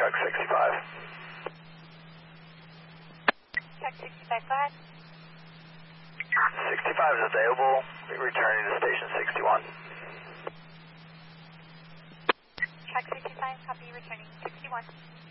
truck 65. Truck 65, go ahead. 65 is available. Returning to station 61. Truck 65, copy, returning 61.